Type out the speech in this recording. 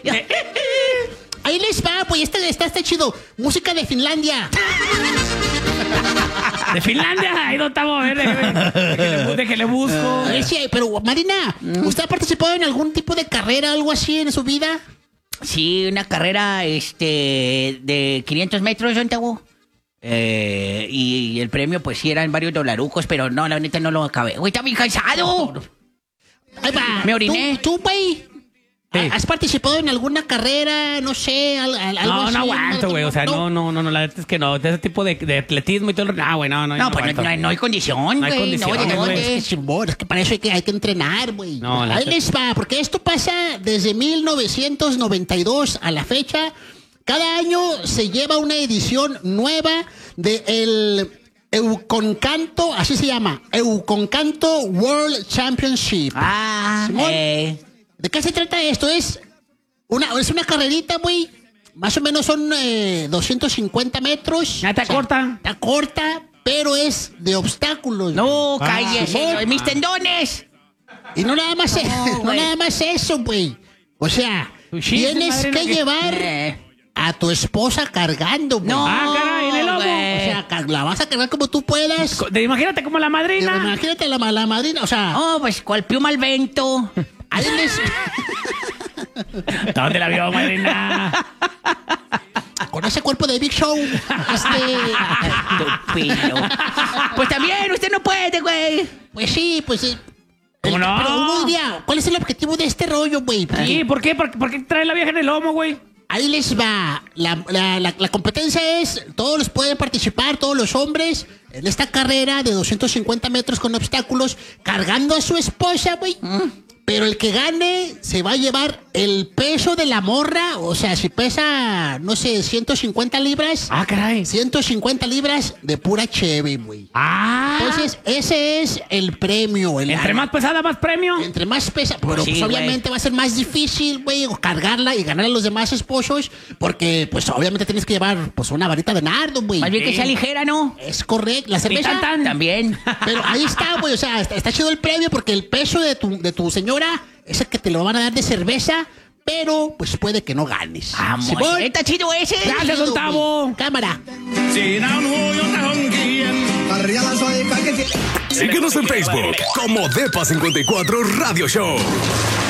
Ahí les va, pues está chido. Música de Finlandia. ¿De Finlandia? Ahí no estamos, a ver, déjele busco. A ver si hay, pero Marina, ¿usted ha participado en algún tipo de carrera, algo así en su vida? Sí, una carrera de 500 metros, ¿dónde hago? Y el premio, pues sí, eran varios dolarucos, pero no, la neta no lo acabé. Güey, está bien cansado. Ahí va. Me oriné. ¿Tú, güey? Sí. ¿Has participado en alguna carrera? No sé, algo así. No aguanto, güey. O sea, no, la neta es que no. De ese tipo de atletismo y todo. Güey, no. No, pues no hay condición, No hay güey. condición, ¿de dónde? güey. Es que para eso hay que entrenar, güey. No, Ahí les va, porque esto pasa desde 1992 a la fecha. Cada año se lleva una edición nueva de el Euconcanto, así se llama, Euconcanto World Championship. Simón. ¿De qué se trata esto? Es una carrerita, güey. Más o menos son 250 metros. Está corta. Está corta, pero es de obstáculos. No, cállese, Simón. mis tendones. Y no nada más, no nada más eso, güey. O sea, tienes que llevar a tu esposa cargando, güey. No, caray, en el lomo. O sea, la vas a cargar como tú puedas. Imagínate como la madrina. Imagínate la madrina, o sea... Oh, pues cual piuma al vento. Ahí les... ¿Dónde la vio, madrina? Con ese cuerpo de Big Show. Estúpido. Pues también, usted no puede, güey. Pues sí, pues sí. ¿Cómo no? Pero uno diría, ¿cuál es el objetivo de este rollo, güey? Sí, ¿por qué? ¿Por qué trae la vieja en el lomo, güey? Ahí les va. La competencia es, todos los pueden participar, todos los hombres, en esta carrera de 250 metros con obstáculos, cargando a su esposa, güey. Pero el que gane se va a llevar el peso de la morra. O sea, si pesa, no sé, 150 libras. Caray. 150 libras de pura cheve, güey. Entonces, ese es el premio. Entre más pesada, más premio. Entre más pesa, pero Sí, pues obviamente va a ser más difícil, güey, cargarla y ganar a los demás esposos, porque pues obviamente tienes que llevar pues una varita de nardo, güey. Más bien que sea ligera, ¿no? Es correcto, la Y cerveza tan. También. pero ahí está, güey, o sea, está chido el premio porque el peso de tu señora es el que te lo van a dar de cerveza, pero pues puede que no ganes. Vamos, Simón, está chido ese. Gracias, don Tavo. güey. Cámara. Síguenos en Facebook como Depa54 Radio Show.